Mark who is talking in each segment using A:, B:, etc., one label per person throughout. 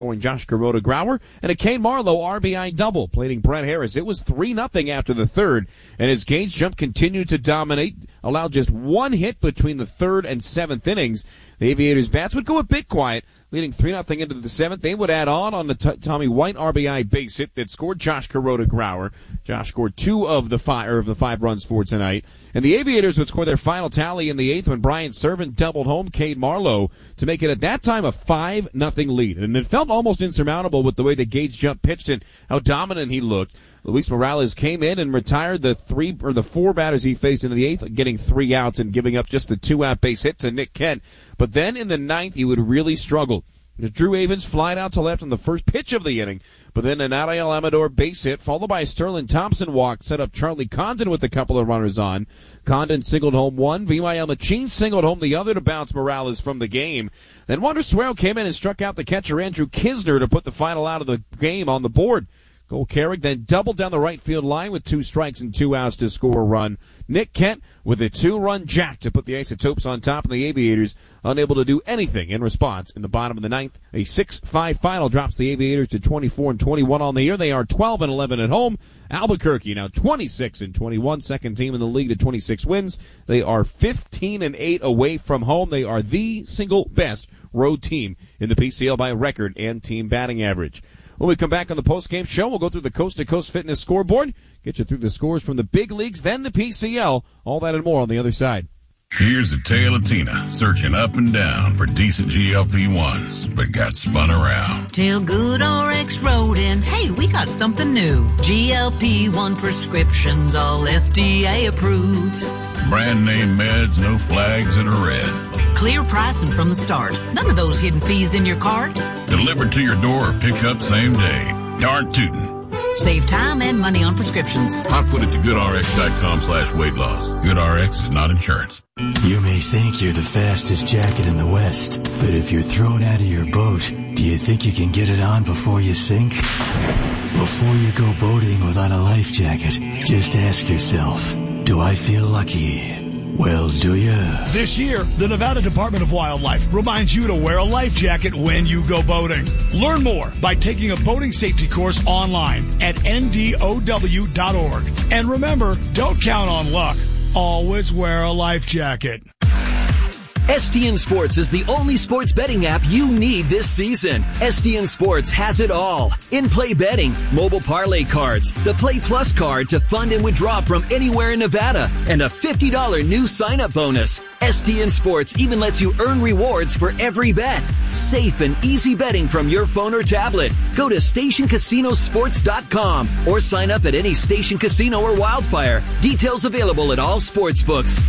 A: Josh Kuroda-Grauer, and a Kane Marlowe RBI double, plating Brett Harris. It was 3-0 after the third, and as Gage Jump continued to dominate, allowed just one hit between the third and seventh innings. The Aviators' bats would go a bit quiet, leading 3-0 into the seventh. They would add on the Tommy White RBI base hit that scored Josh Kuroda-Grauer. Josh scored 2 of the 5 runs for tonight. And the Aviators would score their final tally in the eighth when Brian Servant doubled home Kane Marlowe to make it at that time a 5-0 lead. And it felt almost insurmountable with the way that Gage Jump pitched and how dominant he looked. Luis Morales came in and retired the 4 batters he faced in the eighth, getting 3 outs and giving up just the 2-out base hit to Nick Kent. But then in the ninth, he would really struggle. Drew Avens flied out to left on the first pitch of the inning, but then an Ariel Amador base hit, followed by a Sterling Thompson walk, set up Charlie Condon with a couple of runners on. Condon singled home one. VYL Machine singled home the other to bounce Morales from the game. Then Wander Suero came in and struck out the catcher Andrew Kisner to put the final out of the game on the board. Cole Carrick then doubled down the right field line with 2 strikes and 2 outs to score a run. Nick Kent with a 2-run jack to put the Isotopes on top, and the Aviators unable to do anything in response. In the bottom of the ninth, a 6-5 final drops the Aviators to 24-21 on the year. They are 12-11 at home. Albuquerque now 26-21, second team in the league to 26 wins. They are 15-8 away from home. They are the single best road team in the PCL by record and team batting average. When we come back on the post-game show, we'll go through the Coast to Coast Fitness scoreboard, get you through the scores from the big leagues, then the PCL. All that and more on the other side.
B: Here's a tale of Tina searching up and down for decent GLP-1s, but got spun around.
C: Till GoodRx wrote in, hey, we got something new. GLP-1 prescriptions, all FDA approved.
B: Brand name meds, no flags that are red.
C: Clear pricing from the start. None of those hidden fees in your cart.
B: Delivered to your door or pick up same day. Darn tootin'.
C: Save time and money on prescriptions.
B: I'll put it to goodrx.com/weight loss. GoodRx is not insurance.
D: You may think you're the fastest jacket in the West, but if you're thrown out of your boat, do you think you can get it on before you sink? Before you go boating without a life jacket, just ask yourself, do I feel lucky? Well, do you?
E: This year, the Nevada Department of Wildlife reminds you to wear a life jacket when you go boating. Learn more by taking a boating safety course online at ndow.org. And remember, don't count on luck. Always wear a life jacket.
F: STN Sports is the only sports betting app you need this season. STN Sports has it all. In-play betting, mobile parlay cards, the Play Plus card to fund and withdraw from anywhere in Nevada, and a $50 new sign-up bonus. STN Sports even lets you earn rewards for every bet. Safe and easy betting from your phone or tablet. Go to StationCasinoSports.com or sign up at any Station Casino or Wildfire. Details available at all sportsbooks.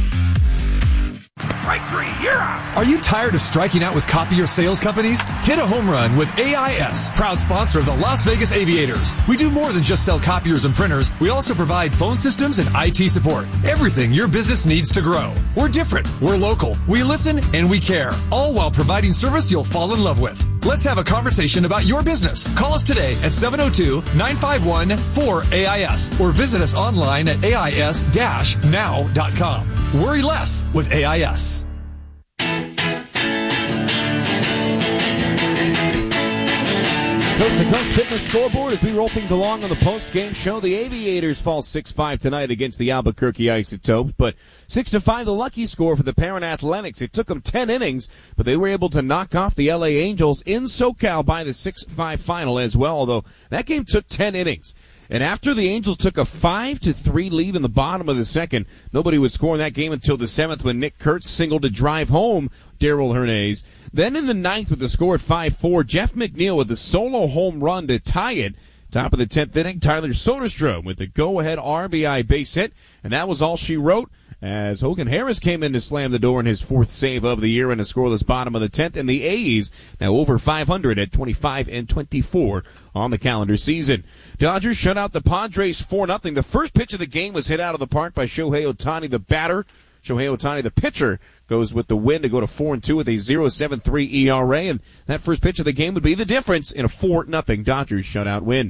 G: Strike 3, you're out. Are you tired of striking out with copier sales companies? Hit a home run with AIS, proud sponsor of the Las Vegas Aviators. We do more than just sell copiers and printers. We also provide phone systems and IT support. Everything your business needs to grow. We're different. We're local. We listen and we care, all while providing service you'll fall in love with. Let's have a conversation about your business. Call us today at 702-951-4AIS or visit us online at AIS-now.com. Worry less with AIS.
A: Coast to Coast Fitness scoreboard as we roll things along on the post-game show. The Aviators fall 6-5 tonight against the Albuquerque Isotopes, but 6-5 the lucky score for the Parent Athletics. It took them 10 innings, but they were able to knock off the LA Angels in SoCal by the 6-5 final as well, although that game took 10 innings. And after the Angels took a 5-3 lead in the bottom of the second, nobody would score in that game until the seventh when Nick Kurtz singled to drive home Darryl Hernandez. Then in the ninth with the score at 5-4, Jeff McNeil with the solo home run to tie it. Top of the 10th inning, Tyler Soderstrom with the go-ahead RBI base hit, and that was all she wrote as Hogan Harris came in to slam the door in his fourth save of the year in a scoreless bottom of the 10th, and the A's now over 500 at 25-24 on the calendar season. Dodgers shut out the Padres 4-0. The first pitch of the game was hit out of the park by Shohei Ohtani, the batter. Shohei Ohtani, the pitcher, goes with the win to go to 4-2 with a 0.73 ERA, and that first pitch of the game would be the difference in a 4-0 Dodgers shutout win.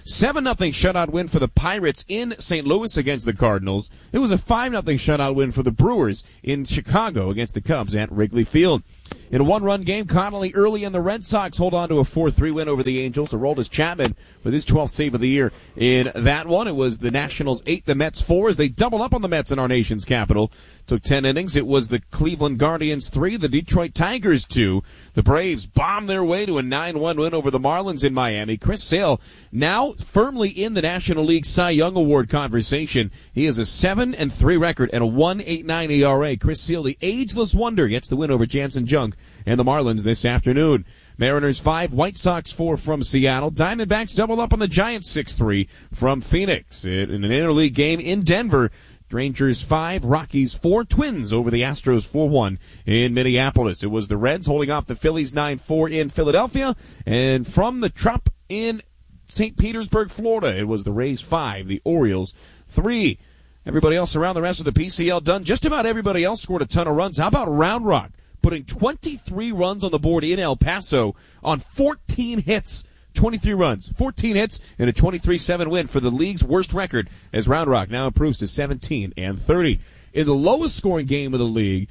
A: 7-0 shutout win for the Pirates in St. Louis against the Cardinals. It was a 5-0 shutout win for the Brewers in Chicago against the Cubs at Wrigley Field. In a one-run game, Connolly early and the Red Sox hold on to a 4-3 win over the Angels. Aroldis Chapman with his 12th save of the year in that one. It was the Nationals 8, the Mets 4 as they doubled up on the Mets in our nation's capital. Took 10 innings. It was the Cleveland Guardians 3, the Detroit Tigers 2. The Braves bombed their way to a 9-1 win over the Marlins in Miami. Chris Sale now firmly in the National League Cy Young Award conversation. He has a 7-3 record and a 1.89 ERA. Chris Sale, the ageless wonder, gets the win over Jansen Junk and the Marlins this afternoon. Mariners 5, White Sox 4 from Seattle. Diamondbacks double up on the Giants 6-3 from Phoenix. In an interleague game in Denver, Rangers 5, Rockies 4, Twins over the Astros 4-1 in Minneapolis. It was the Reds holding off the Phillies 9-4 in Philadelphia. And from the Trop in St. Petersburg, Florida, it was the Rays 5, the Orioles 3. Everybody else around the rest of the PCL done. Just about everybody else scored a ton of runs. How about Round Rock putting 23 runs on the board in El Paso on 14 hits? 23 runs, 14 hits, and a 23-7 win for the league's worst record as Round Rock now improves to 17-30. In the lowest scoring game of the league,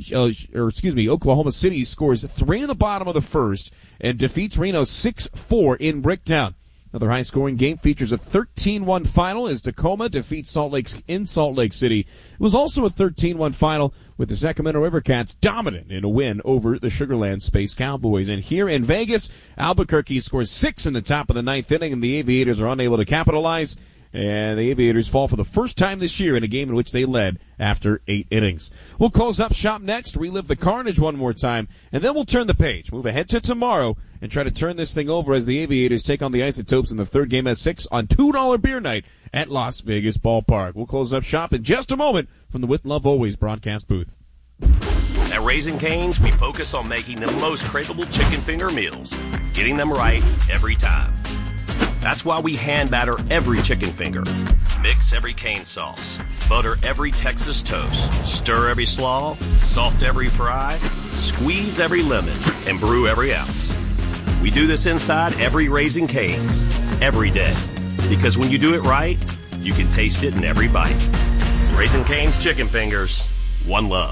A: Oklahoma City scores 3 in the bottom of the first and defeats Reno 6-4 in Bricktown. Another high-scoring game features a 13-1 final as Tacoma defeats Salt Lake City. It was also a 13-1 final with the Sacramento River Cats dominant in a win over the Sugar Land Space Cowboys. And here in Vegas, Albuquerque scores 6 in the top of the 9th inning, and the Aviators are unable to capitalize. And the Aviators fall for the first time this year in a game in which they led after 8 innings. We'll close up shop next, relive the carnage one more time, and then we'll turn the page, move ahead to tomorrow, and try to turn this thing over as the Aviators take on the Isotopes in the third game at 6 on $2 beer night at Las Vegas Ballpark. We'll close up shop in just a moment from the With Love Always broadcast booth.
H: At Raising Cane's, we focus on making the most craveable chicken finger meals, getting them right every time. That's why we hand batter every chicken finger, mix every cane sauce, butter every Texas toast, stir every slaw, salt every fry, squeeze every lemon, and brew every ounce. We do this inside every Raising Cane's, every day. Because when you do it right, you can taste it in every bite. Raising Cane's chicken fingers, one love.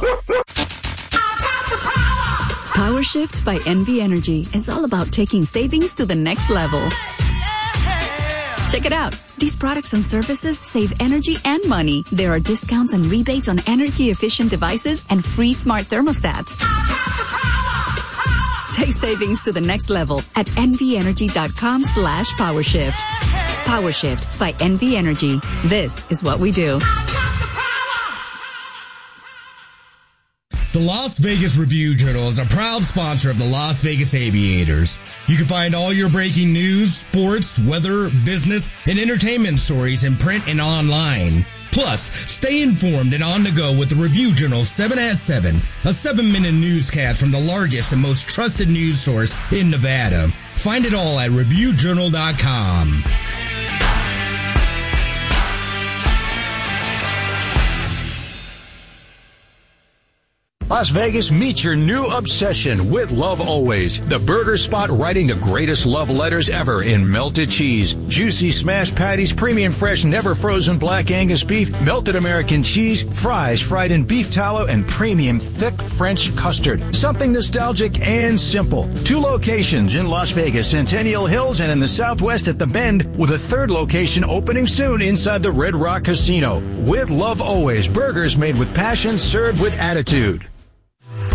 I: Power Shift by NV Energy is all about taking savings to the next level. Check it out. These products and services save energy and money. There are discounts and rebates on energy-efficient devices and free smart thermostats. Take savings to the next level at nvenergy.com/PowerShift. PowerShift by NV Energy. This is what we do.
J: The Las Vegas Review-Journal is a proud sponsor of the Las Vegas Aviators. You can find all your breaking news, sports, weather, business, and entertainment stories in print and online. Plus, stay informed and on the go with the Review-Journal 7 at 7, a 7-minute newscast from the largest and most trusted news source in Nevada. Find it all at ReviewJournal.com.
K: Las Vegas, meet your new obsession with Love Always. The burger spot writing the greatest love letters ever in melted cheese, juicy smashed patties, premium fresh never frozen black Angus beef, melted American cheese, fries fried in beef tallow, and premium thick French custard. Something nostalgic and simple. 2 locations in Las Vegas, Centennial Hills, and in the Southwest at The Bend, with a 3rd location opening soon inside the Red Rock Casino. With Love Always, burgers made with passion, served with attitude.